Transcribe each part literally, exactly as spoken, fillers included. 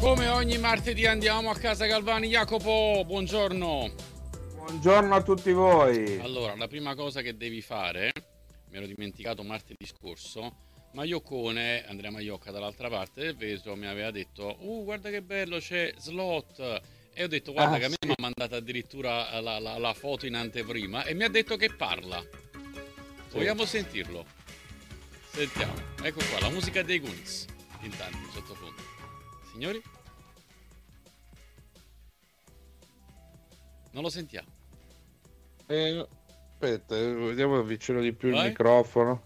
Come ogni martedì andiamo a casa Galvani. Jacopo, buongiorno. Buongiorno a tutti voi. Allora, la prima cosa che devi fare, mi ero dimenticato martedì scorso, Maioccone, Andrea Maiocca dall'altra parte del vetro mi aveva detto uh guarda che bello, c'è Slot, e ho detto guarda ah, che a me sì. mi ha mandato addirittura la, la, la foto in anteprima e mi ha detto che parla. Sì. Vogliamo sentirlo? Sentiamo, ecco qua la musica dei Goonies intanto in sottofondo. Signori? Non lo sentiamo. Eh, aspetta, vediamo vicino di più Vai. il microfono.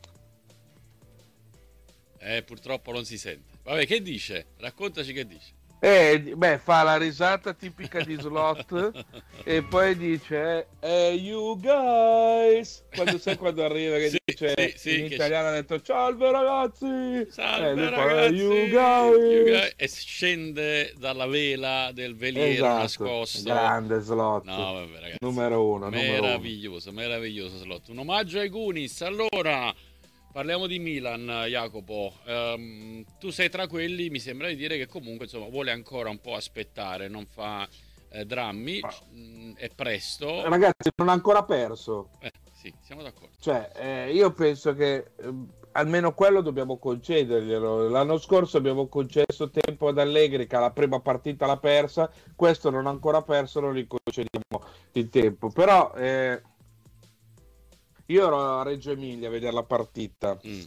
Eh, purtroppo non si sente. Vabbè, che dice? Raccontaci che dice. Eh, beh, fa la risata tipica di Slot e poi dice eh, you guys, quando sai quando arriva che sì, dice sì, sì, in che italiano ha detto salve ragazzi, salve eh, lui ragazzi, fa, you guys. you guys, e scende dalla vela del veliero esatto. nascosto. Grande Slot. No, vabbè, ragazzi, numero uno, meraviglioso, numero uno. meraviglioso Slot. Un omaggio ai Goonies. Allora, parliamo di Milan, Jacopo. Um, tu sei tra quelli, mi sembra di dire, che comunque insomma vuole ancora un po' aspettare, non fa eh, drammi, mm, è presto. Ragazzi, non ha ancora perso. Eh, sì, siamo d'accordo. Cioè, eh, io penso che eh, almeno quello dobbiamo concederglielo. L'anno scorso abbiamo concesso tempo ad Allegri, che la prima partita l'ha persa, questo non ha ancora perso, non gli concediamo il tempo. Però eh, io ero a Reggio Emilia a vedere la partita. Mm.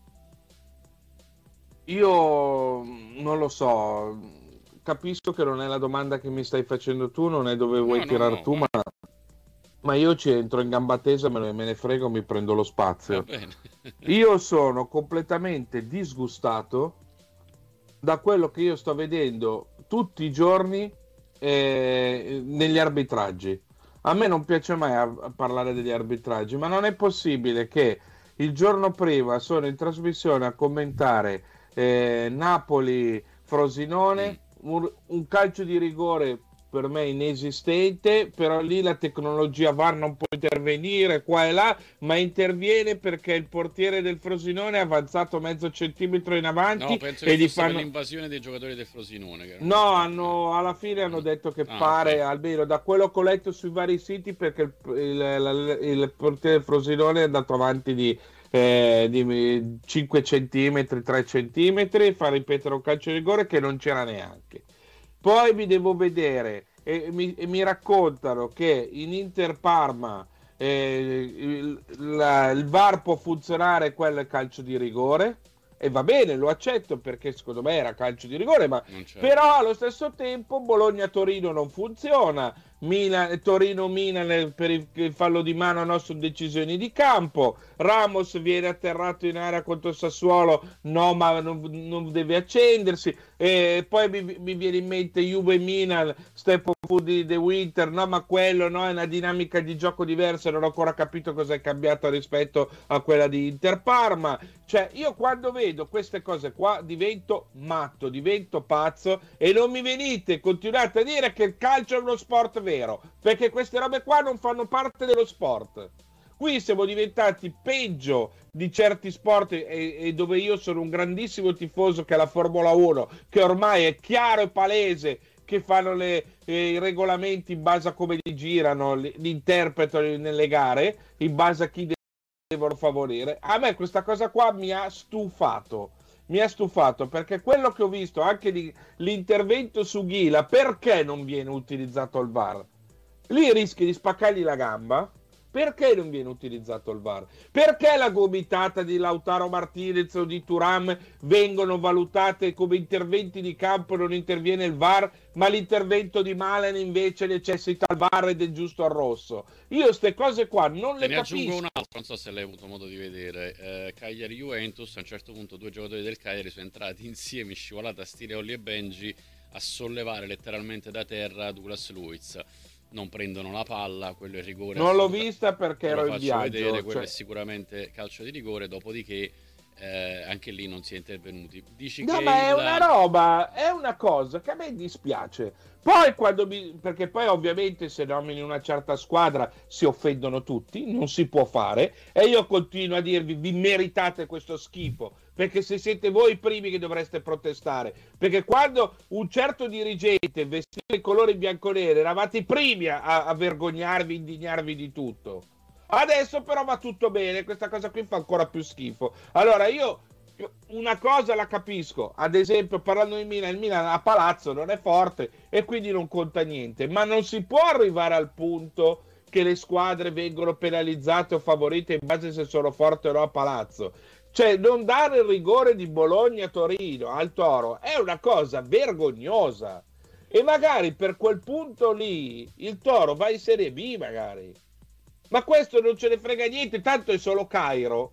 Io non lo so, capisco che non è la domanda che mi stai facendo tu, non è dove vuoi no, tirar no, no, tu, ma... ma io ci entro in gamba tesa, me ne frego, mi prendo lo spazio. Io sono completamente disgustato da quello che io sto vedendo tutti i giorni eh, negli arbitraggi. A me non piace mai a, a parlare degli arbitraggi, ma non è possibile che il giorno prima sono in trasmissione a commentare eh, Napoli-Frosinone, mm. un, un calcio di rigore per me inesistente, però lì la tecnologia V A R non può intervenire qua e là, ma interviene perché il portiere del Frosinone è avanzato mezzo centimetro in avanti. No, penso e che gli fosse fanno... per l'invasione dei giocatori del Frosinone. Che no, hanno, alla fine hanno detto che ah, pare, okay. almeno da quello che ho letto sui vari siti, perché il, il, il, il portiere del Frosinone è andato avanti di... Eh, di cinque centimetri, tre centimetri, fa ripetere un calcio di rigore che non c'era neanche. Poi mi devo vedere e mi, e mi raccontano che in Inter Parma eh, il, la, il V A R può funzionare, quello è calcio di rigore, e va bene, lo accetto perché secondo me era calcio di rigore, ma però allo stesso tempo Bologna-Torino non funziona, Milan, Torino-Milan per il fallo di mano no, sono decisioni di campo, Ramos viene atterrato in area contro il Sassuolo, no, ma non, non deve accendersi, e poi mi, mi viene in mente Juve-Milan, step of di The Winter, no, ma quello no, è una dinamica di gioco diversa, non ho ancora capito cosa è cambiato rispetto a quella di Inter-Parma. Cioè, io quando vedo queste cose qua divento matto, divento pazzo, e non mi venite, continuate a dire che il calcio è uno sport vero, perché queste robe qua non fanno parte dello sport. Qui siamo diventati peggio di certi sport, e, e dove io sono un grandissimo tifoso, che è la Formula uno, che ormai è chiaro e palese che fanno le, eh, i regolamenti in base a come li girano, li, li interpretano nelle gare, in base a chi devono favorire. A me questa cosa qua mi ha stufato. Mi ha stufato perché quello che ho visto anche di, l'intervento su Ghila, perché non viene utilizzato il V A R? Lì rischi di spaccargli la gamba. Perché non viene utilizzato il V A R? Perché la gomitata di Lautaro Martinez o di Thuram vengono valutate come interventi di campo e non interviene il V A R, ma l'intervento di Malen invece necessita il V A R ed è giusto al rosso? Io queste cose qua non le Te ne capisco. aggiungo un altro, non so se l'hai avuto modo di vedere. Eh, Cagliari-Juventus, a un certo punto due giocatori del Cagliari sono entrati insieme, scivolata a stile Olli e Benji, a sollevare letteralmente da terra Douglas Luiz. Non prendono la palla, quello è rigore. Non l'ho vista perché ero in faccio viaggio. Vedere, quello cioè... è sicuramente calcio di rigore, dopodiché eh, anche lì non si è intervenuti. Dici No, che ma è il... una roba, è una cosa che a me dispiace. Poi quando mi... perché poi ovviamente se nomini una certa squadra si offendono tutti, non si può fare. E io continuo a dirvi, vi meritate questo schifo, perché se siete voi i primi che dovreste protestare. Perché quando un certo dirigente vestiva i colori bianconeri, eravate i primi a, a vergognarvi, indignarvi di tutto. Adesso però va tutto bene, questa cosa qui fa ancora più schifo. Allora io una cosa la capisco, ad esempio parlando di Milan, il Milan a Palazzo non è forte e quindi non conta niente, ma non si può arrivare al punto che le squadre vengono penalizzate o favorite in base se sono forti o no a Palazzo. Cioè non dare il rigore di Bologna-Torino al Toro è una cosa vergognosa e magari per quel punto lì il Toro va in Serie B magari, ma questo non ce ne frega niente, tanto è solo Cairo.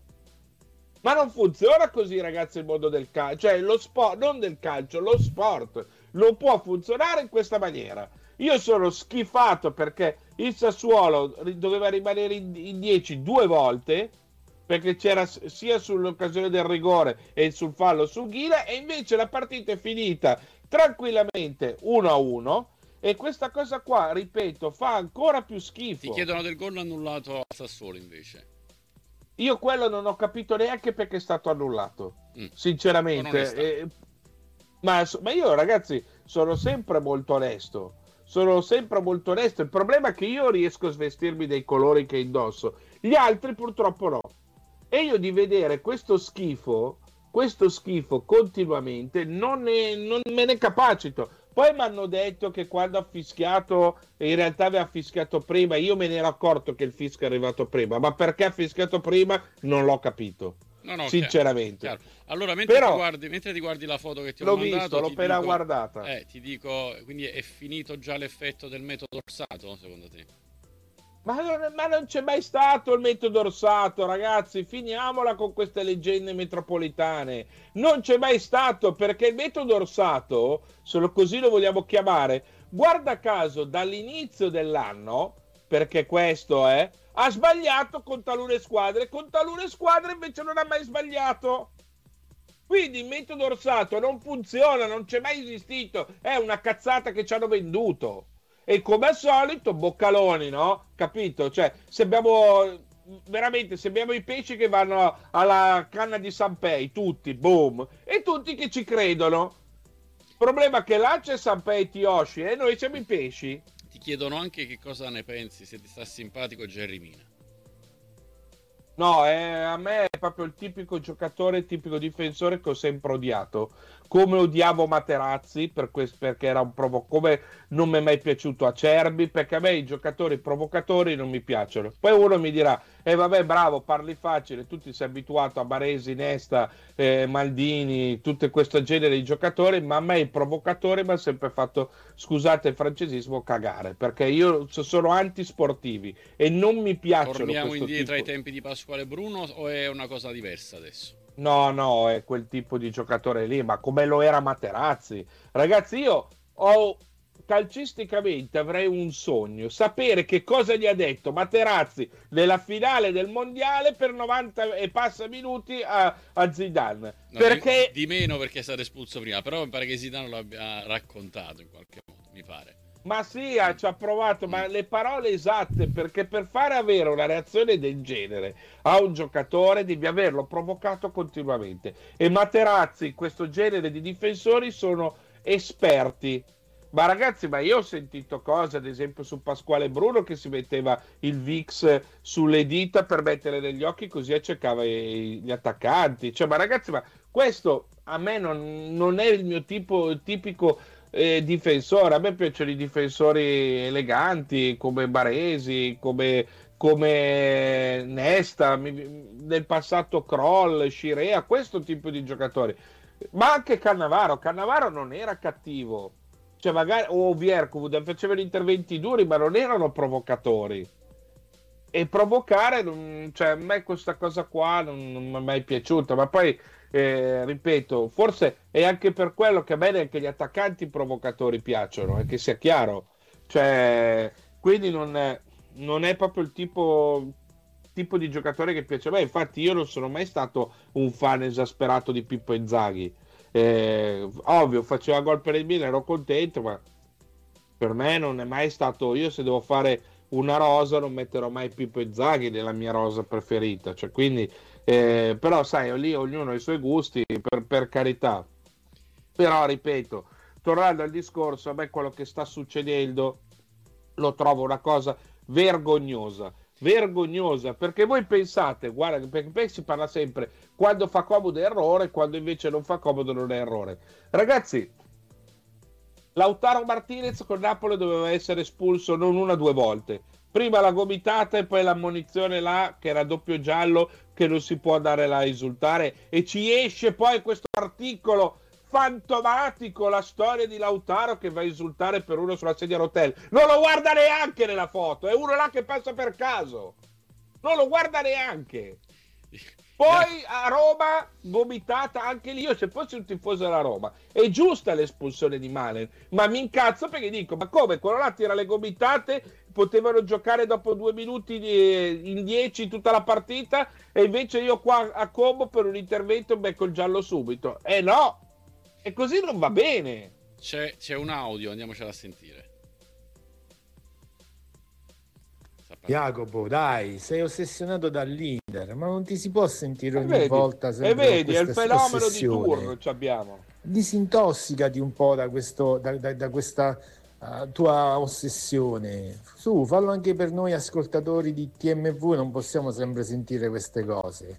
Ma non funziona così, ragazzi, il mondo del calcio. Cioè, lo sport, non del calcio, lo sport non può funzionare in questa maniera. Io sono schifato perché il Sassuolo doveva rimanere in dieci due volte, perché c'era sia sull'occasione del rigore e sul fallo su Ghila, e invece la partita è finita tranquillamente uno a uno. E questa cosa qua, ripeto, fa ancora più schifo. Ti chiedono del gol annullato a Sassuolo invece. Io quello non ho capito neanche perché è stato annullato, mm. sinceramente. Eh, ma, ma io, ragazzi, sono sempre molto onesto. Sono sempre molto onesto. Il problema è che io riesco a svestirmi dei colori che indosso. Gli altri purtroppo no. E io di vedere questo schifo, questo schifo continuamente, non, ne, non me ne capacito. Poi mi hanno detto che quando ha fischiato, in realtà aveva fischiato prima, io me ne ero accorto che il fischio è arrivato prima, ma perché ha fischiato prima non l'ho capito, no, no, sinceramente. Chiaro, chiaro. Allora, mentre, Però, ti guardi, mentre ti guardi la foto che ti ho l'ho mandato... visto, l'ho appena dico, guardata. Eh, ti dico, quindi è finito già l'effetto del metodo orsato, secondo te? Ma non, ma non c'è mai stato il metodo orsato, ragazzi, finiamola con queste leggende metropolitane. Non c'è mai stato, perché il metodo orsato, solo così lo vogliamo chiamare, guarda caso dall'inizio dell'anno, perché questo è, ha sbagliato con talune squadre, con talune squadre invece non ha mai sbagliato. Quindi il metodo orsato non funziona, non c'è mai esistito, è una cazzata che ci hanno venduto. E come al solito, boccaloni, no? Capito? Cioè, se abbiamo veramente, se abbiamo i pesci che vanno alla canna di Sanpei, tutti, boom, e tutti che ci credono. Il problema è che là c'è Sanpei e Tioshi e noi siamo i pesci. Ti chiedono anche che cosa ne pensi, se ti sta simpatico Jerry Mina. No, eh, a me è proprio il tipico giocatore, il tipico difensore che ho sempre odiato. Come odiavo Materazzi, per questo, perché era un provo- come non mi è mai piaciuto Acerbi, perché a me i giocatori provocatori non mi piacciono. Poi uno mi dirà, eh vabbè bravo, parli facile, tu ti sei abituato a Baresi, Nesta, eh, Maldini, tutto questo genere di giocatori, ma a me i provocatori mi hanno sempre fatto, scusate il francesismo, cagare, perché io sono antisportivi e non mi piacciono. Torniamo indietro tipo... ai tempi di Pasquale Bruno o è una cosa diversa adesso? No, no, è quel tipo di giocatore lì, ma come lo era Materazzi. Ragazzi, io ho calcisticamente avrei un sogno, sapere che cosa gli ha detto Materazzi nella finale del mondiale per novanta e passa minuti a, a Zidane. No, perché... di, di meno perché è stato espulso prima, però mi pare che Zidane lo abbia raccontato in qualche modo, mi pare. Ma sì, ha, ci ha provato, ma le parole esatte, perché per fare avere una reazione del genere a un giocatore devi averlo provocato continuamente. E Materazzi, questo genere di difensori sono esperti. Ma ragazzi, ma io ho sentito cose, ad esempio su Pasquale Bruno, che si metteva il Vicks sulle dita per mettere negli occhi così accecava gli attaccanti. Cioè, ma ragazzi, ma questo a me non, non è il mio tipo tipico... Eh, difensore. A me piacciono i difensori eleganti come Baresi, come, come Nesta, mi, nel passato Kroll, Scirea, questo tipo di giocatori. Ma anche Cannavaro. Cannavaro non era cattivo, cioè magari o Vierkovud facevano interventi duri, ma non erano provocatori. E provocare, non, cioè a me questa cosa qua non, non mi è mai piaciuta, ma poi Eh, ripeto, forse è anche per quello che a me neanche gli attaccanti provocatori piacciono, eh, che sia chiaro. Cioè, quindi non è, non è proprio il tipo tipo di giocatore che piace a me. Infatti io non sono mai stato un fan esasperato di Pippo Inzaghi. Eh, ovvio, faceva gol per il Milan, ero contento, ma per me non è mai stato. Io se devo fare una rosa non metterò mai Pippo Inzaghi nella mia rosa preferita, cioè, quindi, eh, però sai, lì ognuno ha i suoi gusti, per, per carità. Però ripeto, tornando al discorso, a me quello che sta succedendo lo trovo una cosa vergognosa, vergognosa, perché voi pensate, guarda, perché poi si parla sempre quando fa comodo è errore, quando invece non fa comodo non è errore. Ragazzi, Lautaro Martinez con Napoli doveva essere espulso non una due volte, prima la gomitata e poi l'ammonizione là che era doppio giallo, che non si può andare là a esultare, e ci esce poi questo articolo fantomatico, la storia di Lautaro che va a esultare per uno sulla sedia a rotelle. Non lo guarda neanche nella foto, è uno là che passa per caso, non lo guarda neanche. Poi a Roma gomitata anche lì. Io se fossi un tifoso della Roma è giusta l'espulsione di Malen, ma mi incazzo perché dico, ma come quello là tira le gomitate, potevano giocare dopo due minuti di, in dieci tutta la partita, e invece io qua a Como per un intervento becco il giallo subito. Eh no, e così non va bene. C'è, c'è un audio, andiamocela a sentire. Jacopo, dai, sei ossessionato dall'Inter, ma non ti si può sentire ogni vedi, volta sempre e vedi, è il questa fenomeno ossessione. di turno che abbiamo. Disintossicati un po' da, questo, da, da, da questa uh, tua ossessione. Su, fallo anche per noi ascoltatori di T M V, non possiamo sempre sentire queste cose.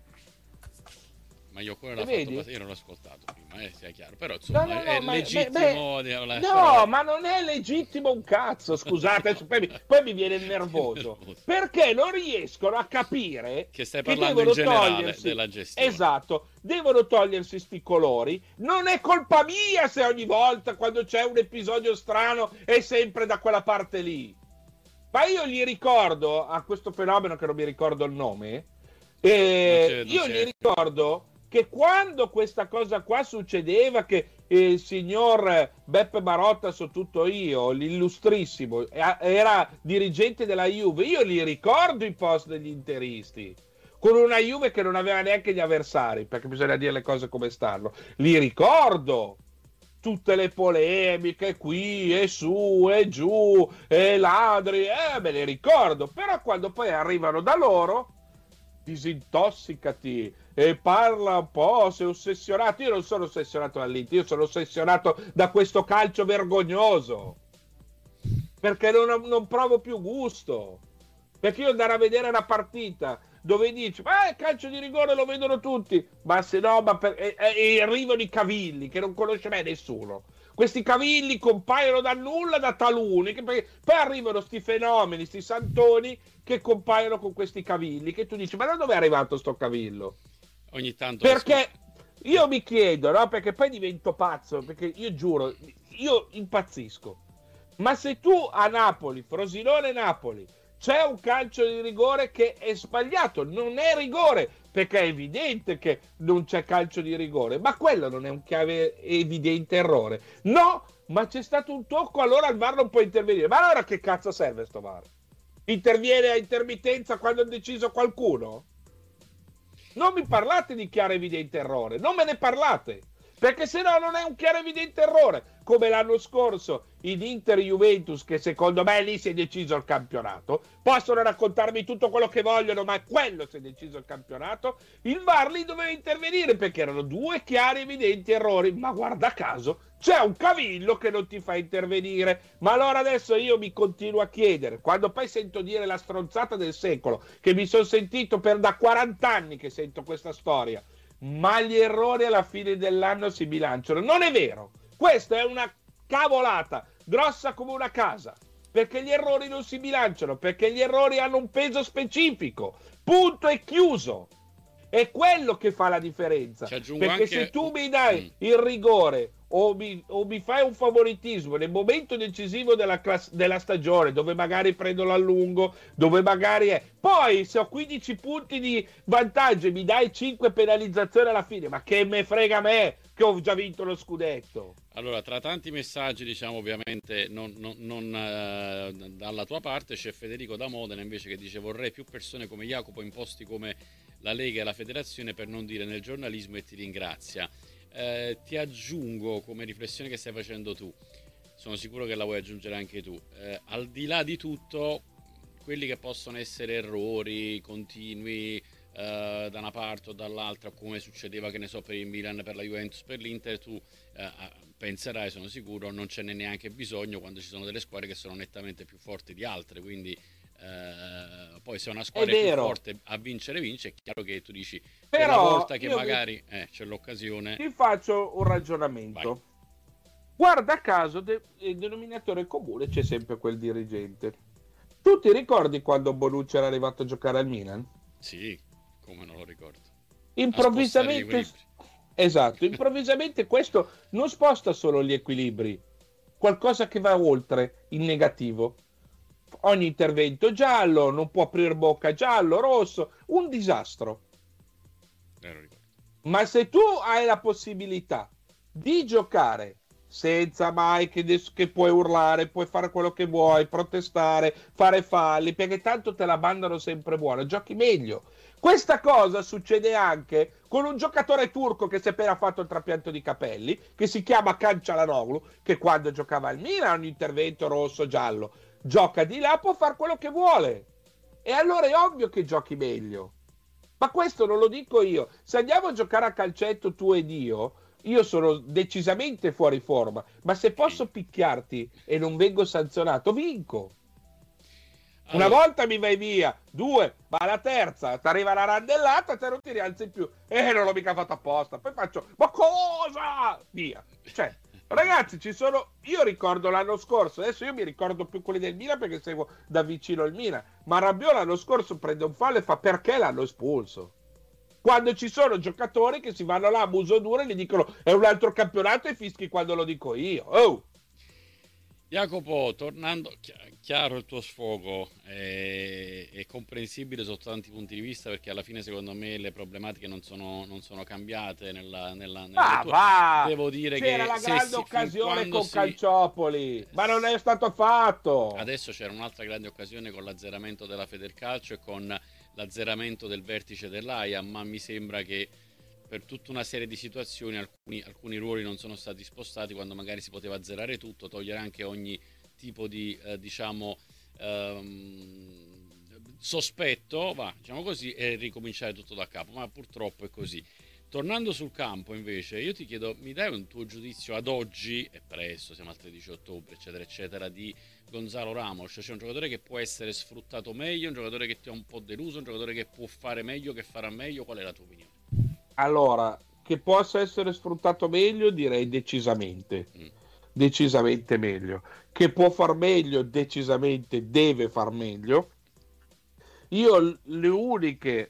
Ma io ancora l'ho fatto, io non l'ho ascoltato prima, eh, sia chiaro, però insomma no, no, no, è ma, legittimo. Beh, di, no, però... ma non è legittimo un cazzo, scusate, poi, mi, poi mi viene nervoso, perché non riescono a capire che stai parlando che in generale togliersi, della gestione. Esatto, devono togliersi sti colori. Non è colpa mia se ogni volta quando c'è un episodio strano è sempre da quella parte lì. Ma io gli ricordo a questo fenomeno, che non mi ricordo il nome, eh, non c'è, non io c'è. gli ricordo che quando questa cosa qua succedeva, che il signor Beppe Marotta, so tutto io, l'illustrissimo, era dirigente della Juve, io li ricordo i post degli interisti, con una Juve che non aveva neanche gli avversari, perché bisogna dire le cose come stanno, li ricordo. Tutte le polemiche qui e su e giù e ladri, eh, me le ricordo, però quando poi arrivano da loro, disintossicati e parla un po', sei ossessionato. Io non sono ossessionato dall'Inter, io sono ossessionato da questo calcio vergognoso, perché non, non provo più gusto, perché io andare a vedere una partita dove dici ma il calcio di rigore lo vedono tutti, ma se no, ma per... e, e arrivano i cavilli che non conosce mai nessuno. Questi cavilli compaiono da nulla, da taluni, che poi, poi arrivano sti fenomeni, sti santoni che compaiono con questi cavilli, che tu dici ma da dove è arrivato sto cavillo? Ogni tanto perché io mi chiedo, no? Perché poi divento pazzo, perché io giuro, io impazzisco. Ma se tu a Napoli, Frosinone-Napoli, c'è un calcio di rigore che è sbagliato, non è rigore, perché è evidente che non c'è calcio di rigore, ma quello non è un chiave evidente errore. No, ma c'è stato un tocco, allora il V A R non può intervenire. Ma allora che cazzo serve sto V A R? Interviene a intermittenza quando ha deciso qualcuno? Non mi parlate di chiaro evidente errore, non me ne parlate, perché se no non è un chiaro evidente errore, come l'anno scorso in Inter Juventus, che secondo me lì si è deciso il campionato. Possono raccontarmi tutto quello che vogliono, ma quello si è deciso il campionato. Il V A R lì doveva intervenire perché erano due chiari evidenti errori, ma guarda caso c'è un cavillo che non ti fa intervenire. Ma allora adesso io mi continuo a chiedere, quando poi sento dire la stronzata del secolo, che mi sono sentito per da quaranta anni che sento questa storia, ma gli errori alla fine dell'anno si bilanciano. Non è vero, questa è una cavolata grossa come una casa, perché gli errori non si bilanciano, perché gli errori hanno un peso specifico, punto e chiuso. È quello che fa la differenza, perché anche... se tu mi dai mm. il rigore o mi, o mi fai un favoritismo nel momento decisivo della, class- della stagione, dove magari prendo l'allungo, dove magari è, poi se ho quindici punti di vantaggio e mi dai cinque penalizzazioni alla fine, ma che me frega a me che ho già vinto lo scudetto? Allora, tra tanti messaggi, diciamo, ovviamente non, non- non, eh, dalla tua parte c'è Federico da Modena invece che dice vorrei più persone come Jacopo in posti come la Lega e la Federazione, per non dire nel giornalismo, e ti ringrazia. Eh, ti aggiungo come riflessione che stai facendo tu, sono sicuro che la vuoi aggiungere anche tu. Eh, al di là di tutto, quelli che possono essere errori continui eh, da una parte o dall'altra, come succedeva, che ne so, per il Milan, per la Juventus, per l'Inter, tu eh, penserai, sono sicuro, non ce n'è neanche bisogno quando ci sono delle squadre che sono nettamente più forti di altre, quindi eh, poi se una È squadra è più vero, forte a vincere vince, è chiaro che tu dici quella però volta che io mi- magari eh, c'è l'occasione, ti faccio un vai. ragionamento. Guarda caso, de- il denominatore comune c'è sempre quel dirigente. Tu ti ricordi quando Bonucci era arrivato a giocare al Milan? Sì, come non lo ricordo, a spostare gli Improvvisamente, equilibri. esatto, improvvisamente questo non sposta solo gli equilibri, qualcosa che va oltre il negativo. Ogni intervento giallo, non può aprire bocca, giallo, rosso, un disastro. Eh, lo ricordo. Ma se tu hai la possibilità di giocare senza mai che, des- che puoi urlare, puoi fare quello che vuoi, protestare, fare falli, perché tanto te la mandano sempre buona, giochi meglio. Questa cosa succede anche con un giocatore turco che si è appena fatto il trapianto di capelli, che si chiama Cancalanoglu, che quando giocava al Milan un intervento rosso-giallo, gioca di là, può fare quello che vuole. E allora è ovvio che giochi meglio. Ma questo non lo dico io. Se andiamo a giocare a calcetto tu ed io, io sono decisamente fuori forma, ma se posso picchiarti e non vengo sanzionato, vinco. Una Allora, volta mi vai via, due, ma alla terza ti arriva la randellata, te non ti rialzi più. Eh, non l'ho mica fatto apposta. Poi faccio, ma cosa? Via. Cioè, ragazzi, ci sono. Io ricordo l'anno scorso, adesso io mi ricordo più quelli del Milan perché seguo da vicino il Milan. Ma Rabiot l'anno scorso prende un fallo e fa perché l'hanno espulso? Quando ci sono giocatori che si vanno là a muso duro e gli dicono è un altro campionato e fischi quando lo dico io. Oh! Jacopo, tornando, chi- chiaro il tuo sfogo, è, è comprensibile sotto tanti punti di vista, perché alla fine secondo me le problematiche non sono, non sono cambiate nella, nella, nella Ah, lettura. va! Devo dire C'era che la se grande si, fin occasione quando con si... Calciopoli, ma non è stato fatto. Adesso c'era un'altra grande occasione con l'azzeramento della Federcalcio e con l'azzeramento del vertice dell'A I A, ma mi sembra che per tutta una serie di situazioni alcuni, alcuni ruoli non sono stati spostati, quando magari si poteva azzerare tutto, togliere anche ogni tipo di eh, diciamo ehm, sospetto, va, diciamo così, e ricominciare tutto da capo, ma purtroppo è così. Tornando sul campo invece, io ti chiedo, mi dai un tuo giudizio ad oggi, è presto, siamo al tredici ottobre, eccetera, eccetera, di Gonzalo Ramos? Cioè, c'è un giocatore che può essere sfruttato meglio, un giocatore che ti ha un po' deluso, un giocatore che può fare meglio, che farà meglio? Qual è la tua opinione? Allora, che possa essere sfruttato meglio, direi decisamente. Mm. Decisamente meglio. Che può far meglio, decisamente deve far meglio. Io le uniche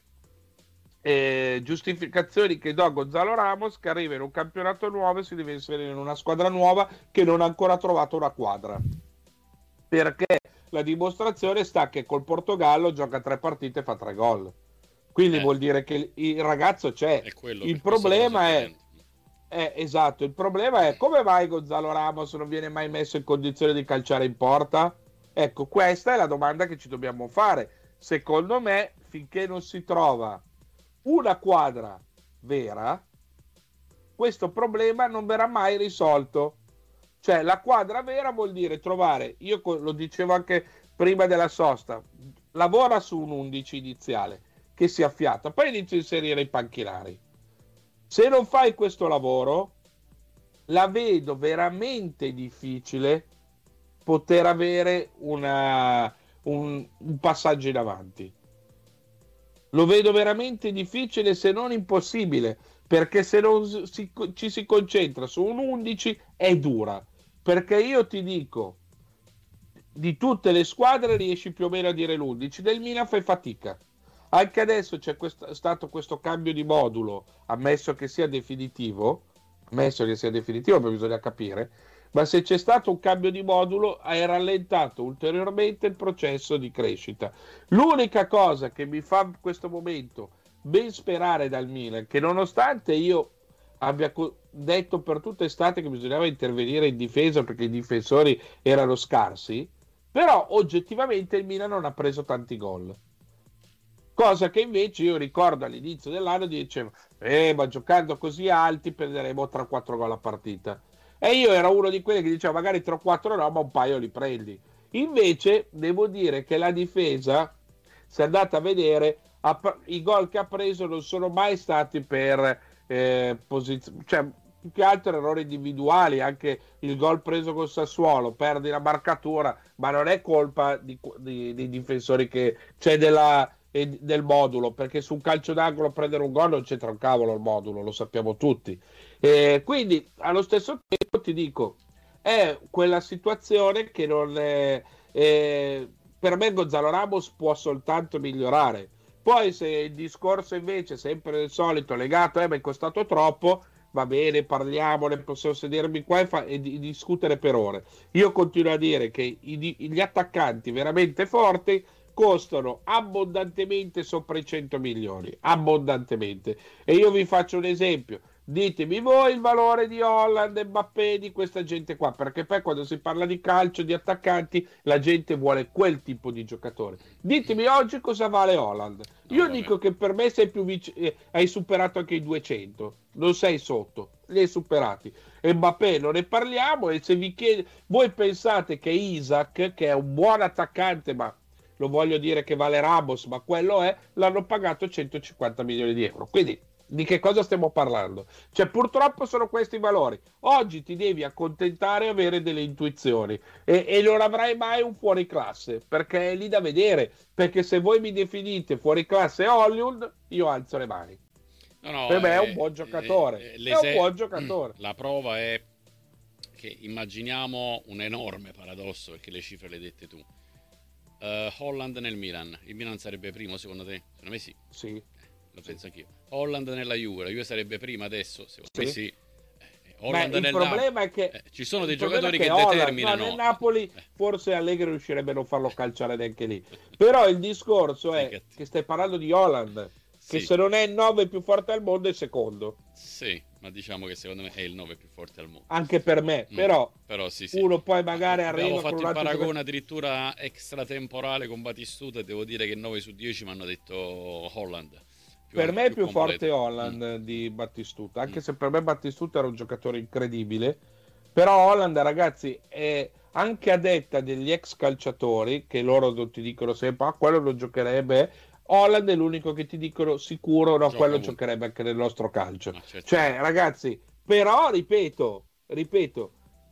eh, giustificazioni che do a Gonzalo Ramos, che arriva in un campionato nuovo e si deve inserire in una squadra nuova che non ha ancora trovato una quadra, perché la dimostrazione sta che col Portogallo gioca tre partite e fa tre gol, quindi Eh, vuol dire che il, il ragazzo c'è. è quello, Il per questo te lo sto problema è, chiedendo. è esatto, il problema è come mai Gonzalo Ramos non viene mai messo in condizione di calciare in porta. Ecco, questa è la domanda che ci dobbiamo fare. Secondo me, finché non si trova una quadra vera, questo problema non verrà mai risolto. Cioè, la quadra vera vuol dire trovare, io lo dicevo anche prima della sosta, lavora su un undici iniziale che si affiata, poi inizia a inserire i panchinari. Se non fai questo lavoro, la vedo veramente difficile poter avere una, un, un passaggio in avanti. Lo vedo veramente difficile, se non impossibile, perché se non si, ci si concentra su un undici è dura. Perché io ti dico, di tutte le squadre riesci più o meno a dire l'undici, del Milan fai fatica. Anche adesso c'è questo, stato questo cambio di modulo, ammesso che sia definitivo, ammesso che sia definitivo, ma bisogna capire, ma se c'è stato un cambio di modulo hai rallentato ulteriormente il processo di crescita. L'unica cosa che mi fa in questo momento ben sperare dal Milan, che nonostante io abbia detto per tutta estate che bisognava intervenire in difesa perché i difensori erano scarsi, però oggettivamente il Milan non ha preso tanti gol. Cosa che invece io ricordo all'inizio dell'anno dicevo, eh, ma giocando così alti perderemo tre quattro gol a partita. E io ero uno di quelli che diceva magari tre quattro no, ma un paio li prendi. Invece devo dire che la difesa, se andate a vedere, ha, i gol che ha preso non sono mai stati per eh, posizioni, cioè più che altro errori individuali, anche il gol preso col Sassuolo, perdi la marcatura, ma non è colpa di, di, di difensori che c'è della del modulo, perché su un calcio d'angolo prendere un gol non c'entra un cavolo il modulo, lo sappiamo tutti. Eh, quindi allo stesso tempo ti dico, è quella situazione che non è, eh, per me Gonzalo Ramos può soltanto migliorare. Poi se il discorso invece sempre il solito legato eh, mi è costato troppo, va bene, parliamone, possiamo sedermi qua e, fa- e di- discutere per ore. Io continuo a dire che i, gli attaccanti veramente forti costano abbondantemente sopra i cento milioni, abbondantemente. E io vi faccio un esempio, ditemi voi il valore di Haaland, Mbappé, di questa gente qua, perché poi quando si parla di calcio, di attaccanti, la gente vuole quel tipo di giocatore. Ditemi oggi cosa vale Haaland. Io no, dico che per me sei più vic- eh, hai superato anche i duecento, non sei sotto, li hai superati. E Mbappé non ne parliamo, e se vi chiede, voi pensate che Isaac, che è un buon attaccante, ma lo voglio dire che vale Ramos, ma quello è, l'hanno pagato centocinquanta milioni di euro. Quindi di che cosa stiamo parlando? Cioè purtroppo sono questi i valori. Oggi ti devi accontentare e avere delle intuizioni e, e non avrai mai un fuori classe, perché è lì da vedere, perché se voi mi definite fuori classe Hollywood, io alzo le mani. No, no, per me eh, è un buon giocatore. Eh, è un buon giocatore. La prova è che immaginiamo un enorme paradosso, perché le cifre le hai dette tu. Uh, Holland nel Milan, il Milan sarebbe primo secondo te? Secondo me sì. Sì. Eh, lo penso anch'io. Holland nella Juve, la Juve sarebbe prima adesso? Secondo sì. me sì. Eh, Holland Beh, il nel problema Napoli. È che eh, ci sono dei giocatori che, che Holland, determinano. No, nel Napoli eh. forse Allegri riuscirebbe a non farlo calciare neanche lì. Però il discorso è che, che stai parlando di Holland, che sì. se non è il nove più forte al mondo è il secondo. Sì, ma diciamo che secondo me è il nove più forte al mondo. Anche per me, mm. però, però sì, sì. uno poi magari arriva Abbiamo fatto con un paragone giocatore... addirittura extratemporale con Batistuta e devo dire che nove su dieci mi hanno detto Holland. Più per me è più completo. Forte Holland mm. di Battistuta, anche mm. se per me Battistuta era un giocatore incredibile, però Holland, ragazzi, è anche a detta degli ex calciatori, che loro non ti dicono sempre, ah, quello non giocherebbe, Holland è l'unico che ti dicono sicuro, no, Gioca quello molto. Giocherebbe anche nel nostro calcio. Ah, certo. Cioè, ragazzi, però, ripeto, ripeto,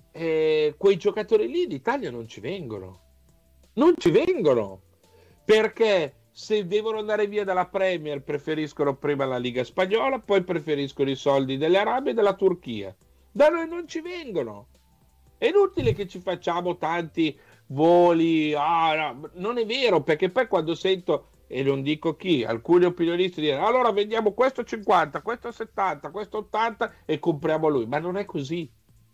eh, quei giocatori lì in Italia non ci vengono. Non ci vengono, perché... se devono andare via dalla Premier preferiscono prima la Liga Spagnola, poi preferiscono i soldi delle Arabie e della Turchia. Da noi non ci vengono. È inutile che ci facciamo tanti voli. Ah, no. Non è vero, perché poi quando sento, e non dico chi, alcuni opinionisti dire allora vendiamo questo cinquanta, questo settanta, questo ottanta e compriamo lui. Ma non è così.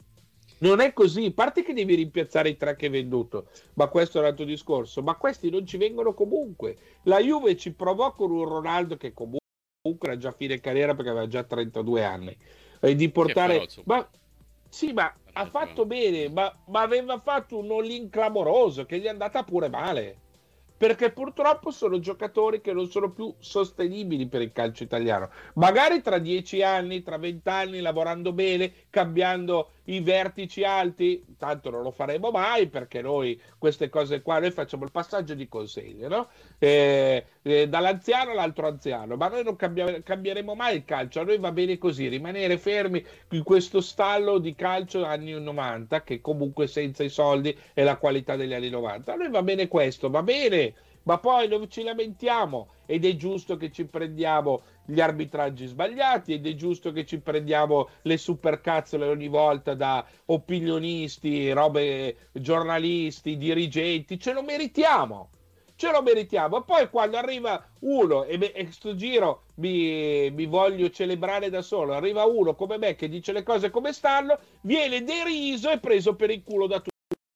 Non è così, a parte che devi rimpiazzare i tre che hai venduto, ma questo è un altro discorso, ma questi non ci vengono comunque. La Juve ci provò con un Ronaldo che comunque era già a fine carriera perché aveva già trentadue anni, e di portare... Ma, sì, ma ha fatto bene, ma, ma aveva fatto un all-in clamoroso che gli è andata pure male, perché purtroppo sono giocatori che non sono più sostenibili per il calcio italiano. Magari tra dieci anni, tra venti anni, lavorando bene, cambiando i vertici alti, tanto non lo faremo mai, perché noi queste cose qua, noi facciamo il passaggio di consegne, no? Eh, eh, dall'anziano all'altro anziano, ma noi non cambiare, cambieremo mai il calcio, a noi va bene così, rimanere fermi in questo stallo di calcio anni novanta, che comunque senza i soldi è la qualità degli anni novanta. A noi va bene questo, va bene, ma poi non ci lamentiamo, ed è giusto che ci prendiamo gli arbitraggi sbagliati, ed è giusto che ci prendiamo le supercazzole ogni volta da opinionisti, robe, giornalisti, dirigenti, ce lo meritiamo, ce lo meritiamo. E poi quando arriva uno, e, me, e sto giro mi, mi voglio celebrare da solo, arriva uno come me che dice le cose come stanno, viene deriso e preso per il culo da tutti.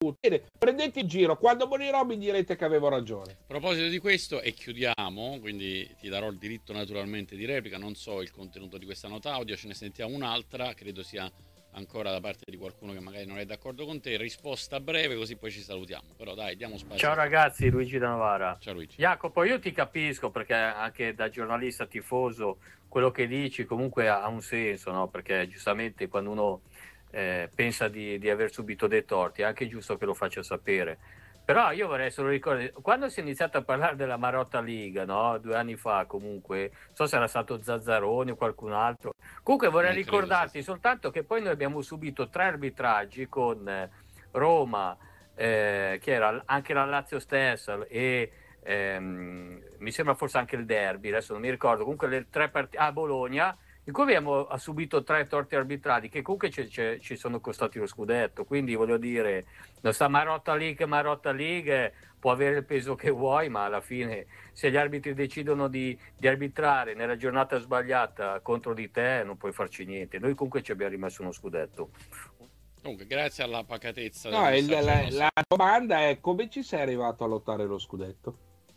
Bene, prendete in giro, quando morirò mi direte che avevo ragione. A proposito di questo, e chiudiamo, quindi ti darò il diritto naturalmente di replica, non so il contenuto di questa nota audio, ce ne sentiamo un'altra, credo sia ancora da parte di qualcuno che magari non è d'accordo con te, risposta breve così poi ci salutiamo, però dai, diamo spazio. Ciao ragazzi, Luigi da Novara. Ciao Luigi. Jacopo, io ti capisco perché anche da giornalista tifoso quello che dici comunque ha un senso, no? Perché giustamente quando uno eh, pensa di, di aver subito dei torti è anche giusto che lo faccia sapere. Però io vorrei solo ricordare, quando si è iniziato a parlare della Marotta League, no? Due anni fa comunque, non so se era stato Zazzaroni o qualcun altro, comunque vorrei non ricordarti credo, soltanto che poi noi abbiamo subito tre arbitraggi con eh, Roma, eh, che era anche la Lazio stessa e ehm, mi sembra forse anche il derby, adesso non mi ricordo, comunque le tre partite a Bologna, in cui abbiamo subito tre torti arbitrali che comunque ci, ci, ci sono costati lo scudetto, quindi voglio dire, questa Marotta League, Marotta League può avere il peso che vuoi, ma alla fine se gli arbitri decidono di, di arbitrare nella giornata sbagliata contro di te non puoi farci niente, noi comunque ci abbiamo rimesso uno scudetto. Comunque grazie alla pacatezza no, il, la, la domanda è come ci sei arrivato a lottare lo scudetto?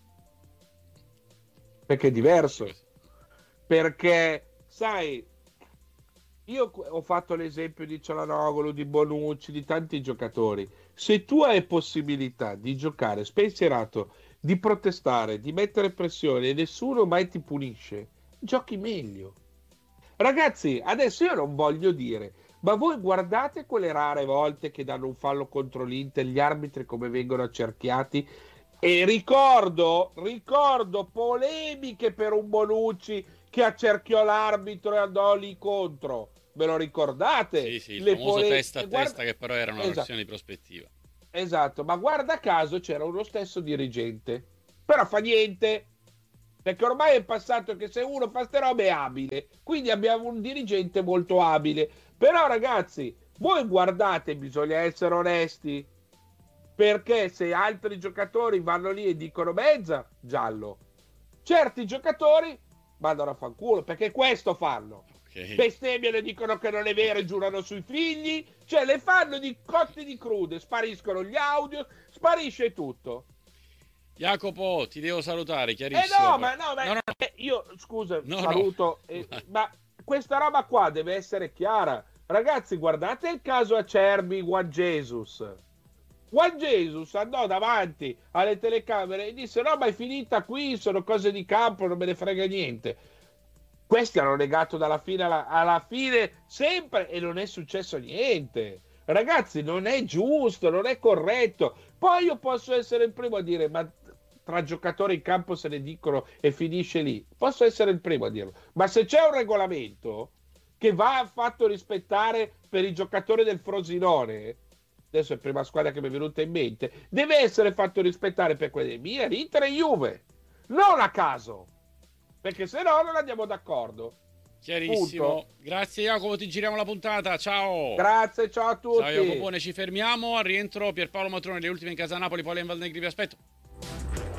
Perché è diverso, perché sai, io ho fatto l'esempio di Cialanoglu, di Bonucci, di tanti giocatori. Se tu hai possibilità di giocare spensierato, di protestare, di mettere pressione e nessuno mai ti punisce, giochi meglio. Ragazzi, adesso io non voglio dire, ma voi guardate quelle rare volte che danno un fallo contro l'Inter, gli arbitri come vengono accerchiati. E ricordo, ricordo polemiche per un Bonucci che accerchiò l'arbitro e andò lì contro. Ve lo ricordate? Sì, sì, il Le famoso pole... testa a guarda... testa che però era una esatto. versione di prospettiva. Esatto, ma guarda caso c'era uno stesso dirigente. Però fa niente, perché ormai è passato che se uno fa ste robe è abile. Quindi abbiamo un dirigente molto abile. Però ragazzi, voi guardate, bisogna essere onesti. Perché se altri giocatori vanno lì e dicono mezza, giallo. Certi giocatori mandano a fanculo, perché questo fanno. Okay. Bestemmiano e dicono che non è vero e giurano sui figli. Cioè le fanno di cotte di crude, spariscono gli audio, sparisce tutto. Jacopo, ti devo salutare, chiarissimo. Eh no, ma no, ma no, no. Eh, io, scusa, no, saluto. No. Eh, ma questa roba qua deve essere chiara. Ragazzi, guardate il caso Acerbi, Juan Jesus. Juan Jesus andò davanti alle telecamere e disse no ma è finita qui, sono cose di campo, non me ne frega niente. Questi hanno negato dalla fine alla, alla fine sempre e non è successo niente. Ragazzi, non è giusto, non è corretto. Poi io posso essere il primo a dire ma tra giocatori in campo se ne dicono e finisce lì, posso essere il primo a dirlo, ma se c'è un regolamento che va fatto rispettare per i giocatori del Frosinone, adesso è la prima squadra che mi è venuta in mente, deve essere fatto rispettare per quelle Milan, Inter e Juve, non a caso, perché se no non andiamo d'accordo. Chiarissimo. Punto. Grazie Jacopo, ti giriamo la puntata, ciao. Grazie, ciao a tutti. Ciao Jacopone, ci fermiamo, al rientro Pierpaolo Matrone, le ultime in casa Napoli, poi in Val Negri, vi aspetto.